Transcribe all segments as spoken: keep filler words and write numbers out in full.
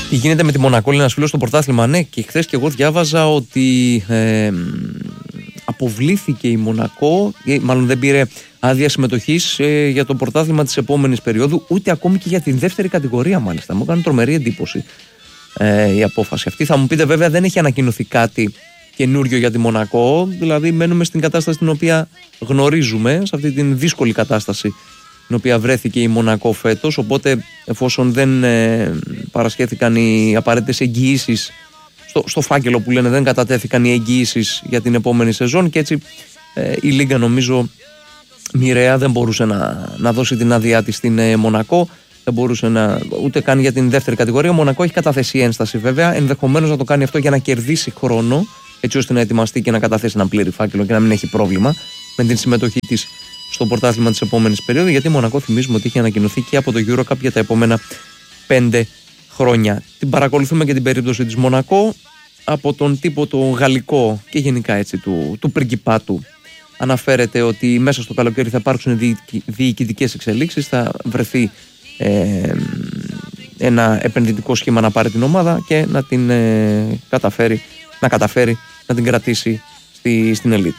Τι γίνεται με τη Μονακό, λέει ένας φίλος στο πρωτάθλημα. Ναι, και χθες και εγώ διάβαζα ότι ε, αποβλήθηκε η Μονακό, μάλλον δεν πήρε άδεια συμμετοχής ε, για το πρωτάθλημα της επόμενης περίοδου, ούτε ακόμη και για την δεύτερη κατηγορία, μάλιστα. Μου έκανε τρομερή εντύπωση ε, η απόφαση αυτή. Θα μου πείτε, βέβαια, δεν έχει ανακοινωθεί κάτι καινούριο για τη Μονακό, δηλαδή μένουμε στην κατάσταση την οποία γνωρίζουμε, σε αυτή την δύσκολη κατάσταση την οποία βρέθηκε η Μονακό φέτος, οπότε εφόσον δεν ε, παρασχέθηκαν οι απαραίτητες εγγυήσεις στο, στο φάκελο που λένε, δεν κατατέθηκαν οι εγγυήσεις για την επόμενη σεζόν, και έτσι ε, η Λίγκα, νομίζω, μοιραία δεν μπορούσε να, να δώσει την άδειά της στην ε, Μονακό, δεν μπορούσε να, ούτε καν για την δεύτερη κατηγορία. Ο Μονακό έχει καταθέσει ένσταση, βέβαια, ενδεχομένως να το κάνει αυτό για να κερδίσει χρόνο, έτσι ώστε να ετοιμαστεί και να καταθέσει ένα πλήρη φάκελο και να μην έχει πρόβλημα με την συμμετοχή της στο πρωτάθλημα της επόμενης περίοδου, γιατί η Μονακό, θυμίζουμε ότι είχε ανακοινωθεί και από το EuroCup για τα επόμενα πέντε χρόνια. Την παρακολουθούμε και την περίπτωση της Μονακό από τον τύπο το γαλλικό και γενικά έτσι του, του πριγκιπάτου. Αναφέρεται ότι μέσα στο καλοκαίρι θα υπάρξουν διοικητικές εξελίξεις, θα βρεθεί ε, ένα επενδυτικό σχήμα να πάρει την ομάδα και να την ε, καταφέρει, να καταφέρει να την κρατήσει στη, στην ελίτ.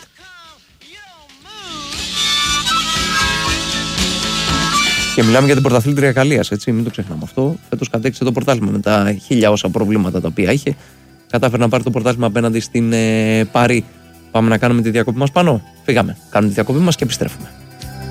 Και μιλάμε για την πρωταθλήτρια Γαλλίας, έτσι, μην το ξεχνάμε αυτό. Φέτος κατέκτησε το πρωτάθλημα με τα χίλια όσα προβλήματα τα οποία είχε. Κατάφερε να πάρει το πρωτάθλημα απέναντι στην ε, Παρί. Πάμε να κάνουμε τη διακοπή μας πάνω. Φύγαμε. Κάνουμε τη διακοπή μας και επιστρέφουμε.